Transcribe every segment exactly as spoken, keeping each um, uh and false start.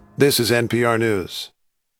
This is N P R News.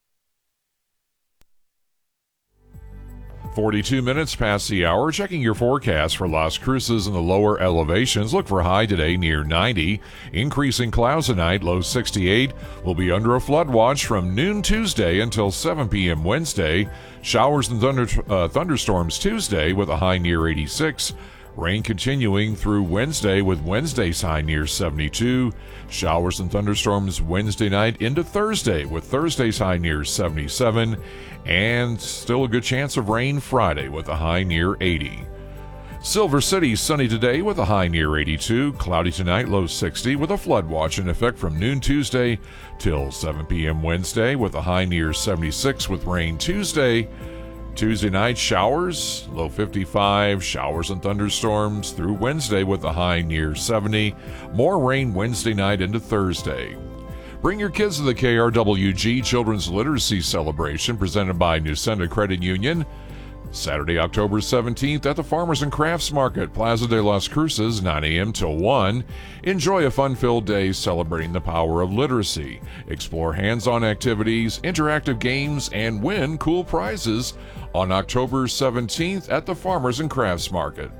forty-two minutes past the hour. Checking your forecast for Las Cruces in the lower elevations. Look for high today near ninety. Increasing clouds tonight, low sixty-eight. We'll be under a flood watch from noon Tuesday until seven p.m. Wednesday. Showers and thunder, uh, thunderstorms Tuesday with a high near eighty-six. Rain continuing through Wednesday with Wednesday's high near seventy-two. Showers and thunderstorms Wednesday night into Thursday with Thursday's high near seventy-seven. And still a good chance of rain Friday with a high near eighty. Silver City sunny today with a high near eighty-two. Cloudy tonight, low sixty with a flood watch in effect from noon Tuesday till seven p.m. Wednesday with a high near seventy-six with rain Tuesday. Tuesday night showers, low fifty-five, showers and thunderstorms through Wednesday with a high near seventy. More rain Wednesday night into Thursday. Bring your kids to the K R W G Children's Literacy Celebration presented by Newsenda Credit Union. Saturday, October seventeenth at the Farmers and Crafts Market, Plaza de las Cruces, nine a.m. till one. Enjoy a fun-filled day celebrating the power of literacy. Explore hands-on activities, interactive games, and win cool prizes on October seventeenth at the Farmers and Crafts Market.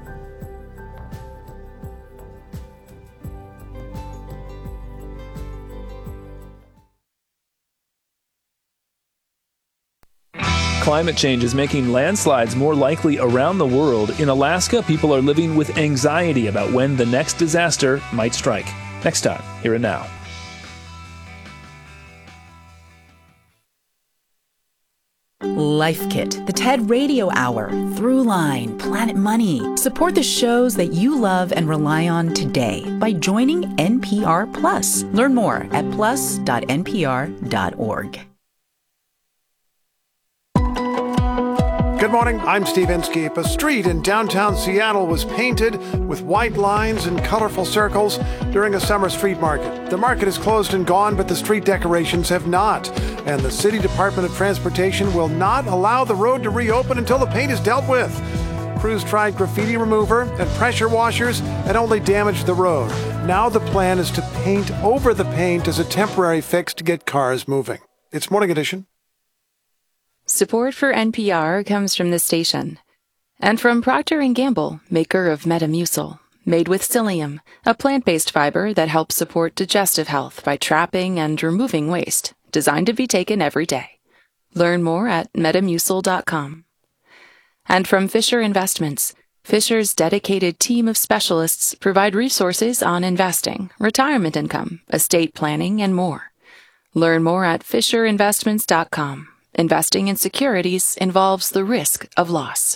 Climate change is making landslides more likely around the world. In Alaska, people are living with anxiety about when the next disaster might strike. Next time, Here and Now. Life Kit, the TED Radio Hour, Throughline, Planet Money. Support the shows that you love and rely on today by joining N P R Plus. Learn more at plus dot n p r dot org. Good morning, I'm Steve Inskeep. A street in downtown Seattle was painted with white lines and colorful circles during a summer street market. The market is closed and gone, but the street decorations have not. And the City Department of Transportation will not allow the road to reopen until the paint is dealt with. Crews tried graffiti remover and pressure washers and only damaged the road. Now the plan is to paint over the paint as a temporary fix to get cars moving. It's Morning Edition. Support for N P R comes from this station and from Procter and Gamble, maker of Metamucil, made with psyllium, a plant-based fiber that helps support digestive health by trapping and removing waste, designed to be taken every day. Learn more at metamucil dot com. And from Fisher Investments, Fisher's dedicated team of specialists provide resources on investing, retirement income, estate planning, and more. Learn more at fisher investments dot com. Investing in securities involves the risk of loss.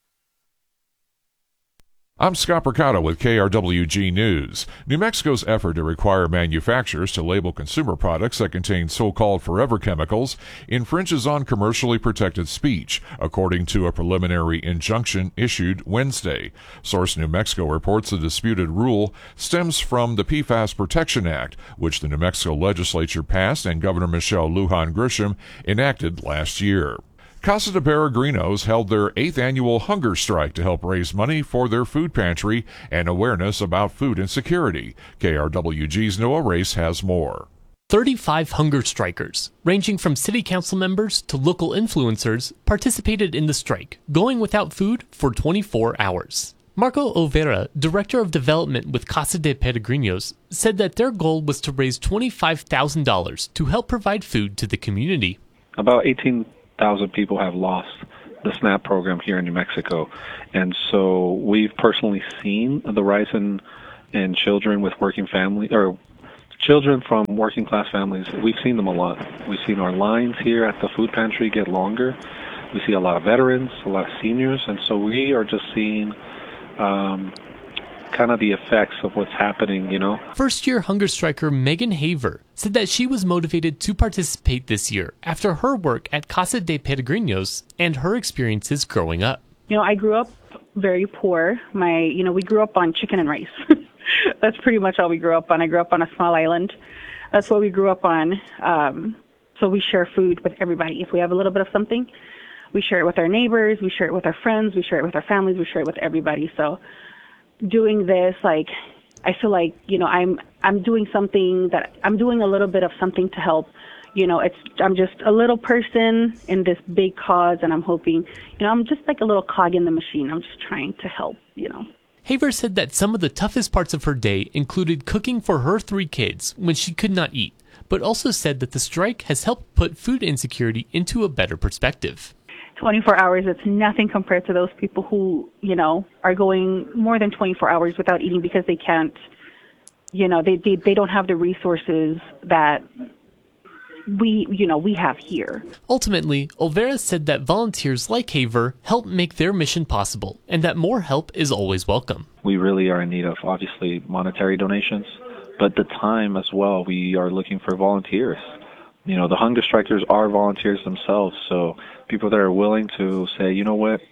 I'm Scott Percato with K R W G News. New Mexico's effort to require manufacturers to label consumer products that contain so-called forever chemicals infringes on commercially protected speech, according to a preliminary injunction issued Wednesday. Source New Mexico reports the disputed rule stems from the P FAS Protection Act, which the New Mexico legislature passed and Governor Michelle Lujan Grisham enacted last year. Casa de Peregrinos held their eighth annual hunger strike to help raise money for their food pantry and awareness about food insecurity. K R W G's Noah Race has more. thirty-five hunger strikers, ranging from city council members to local influencers, participated in the strike, going without food for twenty-four hours. Marco Overa, Director of Development with Casa de Peregrinos, said that their goal was to raise twenty-five thousand dollars to help provide food to the community. About eighteen thousand people have lost the SNAP program here in New Mexico. And so we've personally seen the rise in, in children with working family, or children from working class families. We've seen them a lot. We've seen our lines here at the food pantry get longer. We see a lot of veterans, a lot of seniors. And so we are just seeing um, kind of the effects of what's happening, you know. First-year hunger striker Megan Haver said that she was motivated to participate this year after her work at Casa de Peregrinos and her experiences growing up. You know, I grew up very poor. My, you know, we grew up on chicken and rice. That's pretty much all we grew up on. I grew up on a small island. That's what we grew up on. Um, so we share food with everybody. If we have a little bit of something, we share it with our neighbors, we share it with our friends, we share it with our families, we share it with everybody. So doing this, like, I feel like, you know, I'm I'm doing something that I'm doing a little bit of something to help. You know, it's I'm just a little person in this big cause, and I'm hoping, you know, I'm just like a little cog in the machine. I'm just trying to help, you know. Haver said that some of the toughest parts of her day included cooking for her three kids when she could not eat, but also said that the strike has helped put food insecurity into a better perspective. twenty-four hours, it's nothing compared to those people who, you know, are going more than twenty-four hours without eating because they can't, you know, they they, they don't have the resources that we, you know, we have here. Ultimately, Olvera said that volunteers like Haver help make their mission possible and that more help is always welcome. We really are in need of, obviously, monetary donations, but the time as well. We are looking for volunteers. You know, the hunger strikers are volunteers themselves, so people that are willing to say, you know what,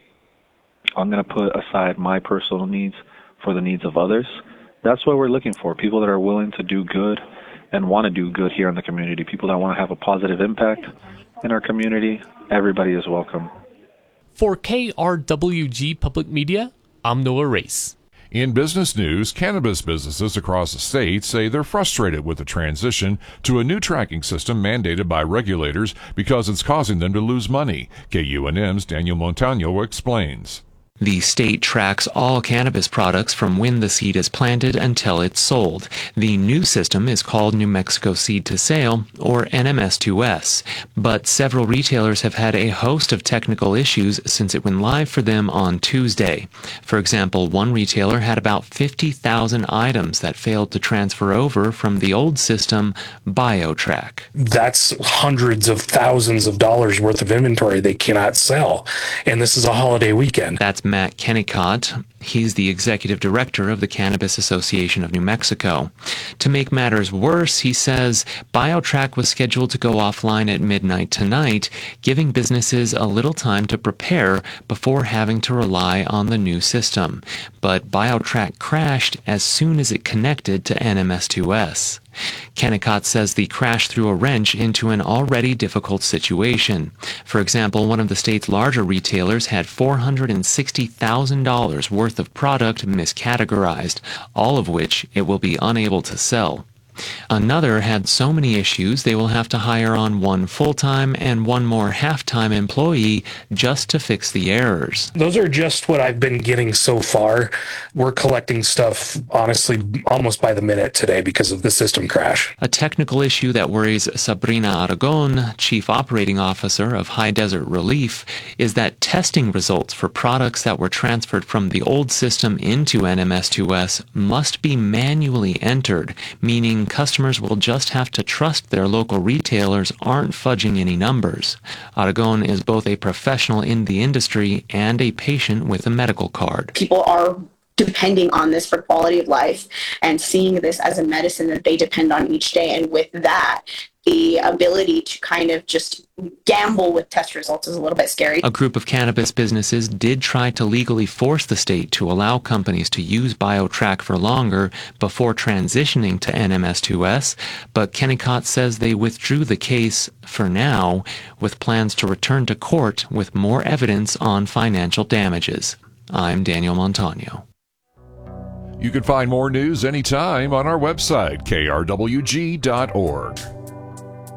I'm going to put aside my personal needs for the needs of others. That's what we're looking for, people that are willing to do good and want to do good here in the community, people that want to have a positive impact in our community. Everybody is welcome. For K R W G Public Media, I'm Noah Race. In business news, cannabis businesses across the state say they're frustrated with the transition to a new tracking system mandated by regulators because it's causing them to lose money. K U N M's Daniel Montano explains. The state tracks all cannabis products from when the seed is planted until it's sold. The new system is called New Mexico Seed to Sale, or N M S two S, but several retailers have had a host of technical issues since it went live for them on Tuesday. For example, one retailer had about fifty thousand items that failed to transfer over from the old system, BioTrack. That's hundreds of thousands of dollars worth of inventory they cannot sell, and this is a holiday weekend. That's Matt Kennicott. He's the executive director of the Cannabis Association of New Mexico. To make matters worse, he says, BioTrack was scheduled to go offline at midnight tonight, giving businesses a little time to prepare before having to rely on the new system. But BioTrack crashed as soon as it connected to N M S two S. Kennicott says the crash threw a wrench into an already difficult situation. For example, one of the state's larger retailers had four hundred sixty thousand dollars worth of product miscategorized, all of which it will be unable to sell. Another had so many issues they will have to hire on one full-time and one more half-time employee just to fix the errors. Those are just what I've been getting so far. We're collecting stuff, honestly, almost by the minute today because of the system crash. A technical issue that worries Sabrina Aragon, Chief Operating Officer of High Desert Relief, is that testing results for products that were transferred from the old system into N M S two S must be manually entered, meaning customers will just have to trust their local retailers aren't fudging any numbers. Aragon is both a professional in the industry and a patient with a medical card. People are depending on this for quality of life and seeing this as a medicine that they depend on each day. And with that, the ability to kind of just gamble with test results is a little bit scary. A group of cannabis businesses did try to legally force the state to allow companies to use BioTrack for longer before transitioning to N M S two S, but Kennicott says they withdrew the case for now, with plans to return to court with more evidence on financial damages. I'm Daniel Montano. You can find more news anytime on our website, K R W G dot org.